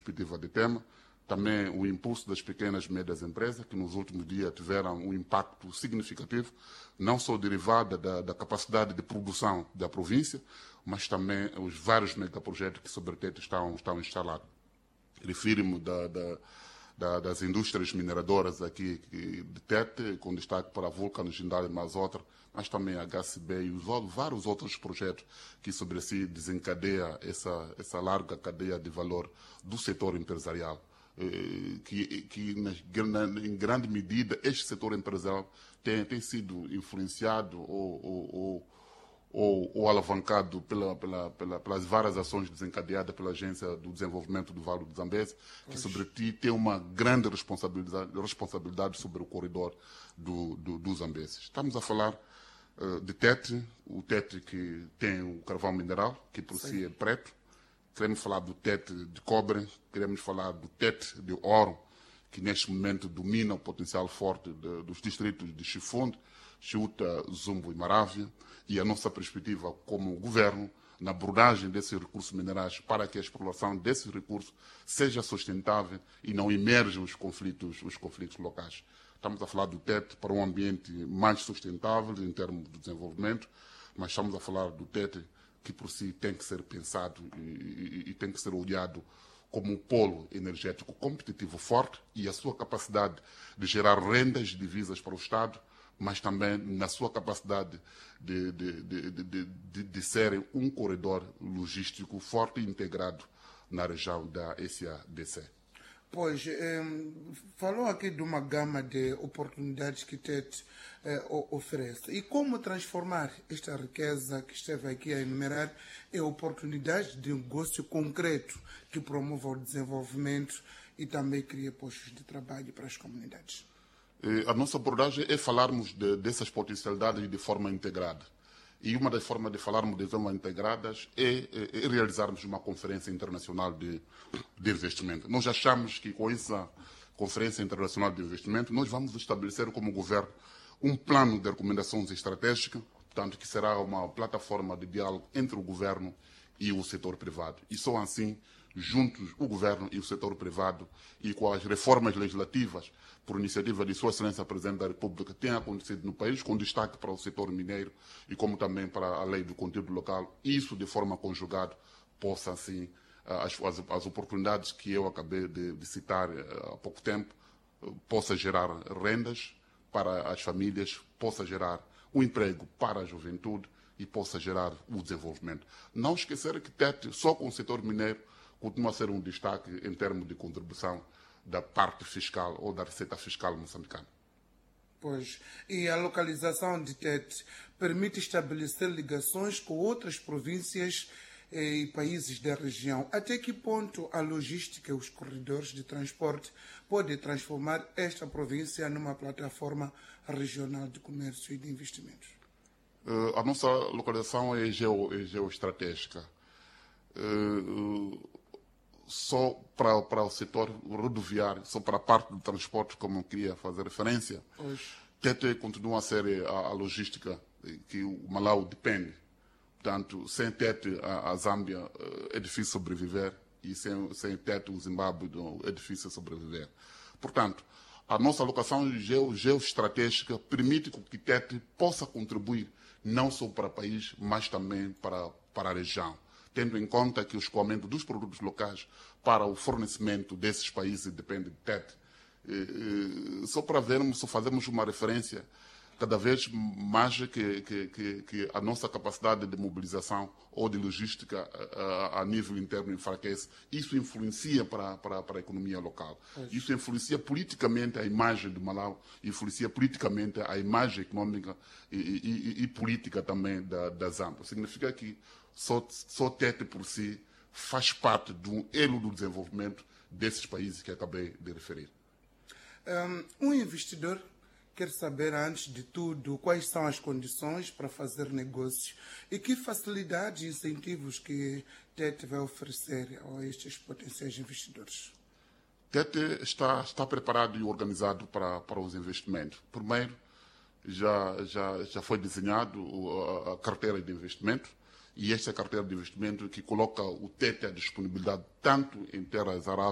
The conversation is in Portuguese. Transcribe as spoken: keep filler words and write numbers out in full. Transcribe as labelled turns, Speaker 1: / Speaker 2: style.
Speaker 1: perspectiva de tema. Também o impulso das pequenas e médias empresas, que nos últimos dias tiveram um impacto significativo, não só derivada da, da capacidade de produção da província, mas também os vários megaprojetos que sobre Tete estão, estão instalados. Refiro-me da, da, da, das indústrias mineradoras aqui de Tete, com destaque para a Vulcano, Jindal e mais outra, mas também a H C B e os vários outros projetos que sobre si desencadeia essa, essa larga cadeia de valor do setor empresarial. Que, que na, em grande medida este setor empresarial tem, tem sido influenciado ou, ou, ou, ou, ou alavancado pela, pela, pela, pelas várias ações desencadeadas pela Agência do Desenvolvimento do Vale do Zambeze, que sobre ti tem uma grande responsabilidade, responsabilidade sobre o corredor do, do, do Zambeze. Estamos a falar uh, de Tete, o Tete que tem o carvão mineral, que por Sim. si é preto. Queremos falar do Tete de cobre, queremos falar do Tete de ouro, que neste momento domina o potencial forte de, dos distritos de Chifunde, Chiuta, Zumbo e Marávia, e a nossa perspectiva como governo na abordagem desses recursos minerais para que a exploração desses recursos seja sustentável e não emerjam os conflitos, os conflitos locais. Estamos a falar do Tete para um ambiente mais sustentável em termos de desenvolvimento, mas estamos a falar do Tete que por si tem que ser pensado e, e, e tem que ser olhado como um polo energético competitivo forte e a sua capacidade de gerar rendas e divisas para o Estado, mas também na sua capacidade de, de, de, de, de, de ser um corredor logístico forte e integrado na região da S A D C.
Speaker 2: Pois, eh, falou aqui de uma gama de oportunidades que Tete eh, oferece. E como transformar esta riqueza que esteve aqui a enumerar em oportunidades de negócio concreto que promova o desenvolvimento e também cria postos de trabalho para as comunidades?
Speaker 1: Eh, a nossa abordagem é falarmos de, dessas potencialidades de forma integrada. E uma das formas de falarmos de forma integradas é, é, é realizarmos uma conferência internacional de, de investimento. Nós achamos que com essa conferência internacional de investimento, nós vamos estabelecer como governo um plano de recomendações estratégicas, portanto, que será uma plataforma de diálogo entre o governo e o setor privado. E só assim, juntos, o governo e o setor privado, e com as reformas legislativas, por iniciativa de Sua Excelência Presidente da República, tem acontecido no país, com destaque para o setor mineiro e como também para a lei do conteúdo local, isso de forma conjugada possa, assim, as, as, as oportunidades que eu acabei de, de citar há pouco tempo, possa gerar rendas para as famílias, possa gerar um emprego para a juventude e possa gerar o desenvolvimento. Não esquecer que Tete, só com o setor mineiro, continua a ser um destaque em termos de contribuição da parte fiscal ou da receita fiscal moçambicana.
Speaker 2: Pois, e a localização de Tete permite estabelecer ligações com outras províncias e países da região. Até que ponto a logística e os corredores de transporte podem transformar esta província numa plataforma regional de comércio e de investimentos?
Speaker 1: Uh, a nossa localização é, geo, é geoestratégica. Uh, uh, só para, para o setor rodoviário, só para a parte do transporte, como eu queria fazer referência, Tete continua a ser a, a logística que o Malau depende. Portanto, sem Tete, a, a Zâmbia é difícil sobreviver e sem, sem Tete, o Zimbábue é difícil sobreviver. Portanto, a nossa alocação geo, geoestratégica permite que Tete possa contribuir não só para o país, mas também para, para a região, tendo em conta que o escoamento dos produtos locais para o fornecimento desses países depende de Tete. Só para vermos, só fazemos uma referência, cada vez mais que, que, que, que a nossa capacidade de mobilização ou de logística a, a nível interno enfraquece, isso influencia para, para, para a economia local. Isso influencia politicamente a imagem do Malau, influencia politicamente a imagem econômica e, e, e política também da, da Zâmbia. Significa que Só, só Tete por si faz parte do elo do desenvolvimento desses países que acabei de referir.
Speaker 2: Um investidor quer saber, antes de tudo, quais são as condições para fazer negócio e que facilidades e incentivos que Tete vai oferecer a estes potenciais investidores.
Speaker 1: Tete está, está preparado e organizado para, para os investimentos. Primeiro, já, já, já foi desenhado a, a carteira de investimento. E esta é a carteira de investimento que coloca o Tete à disponibilidade tanto em terras aráveis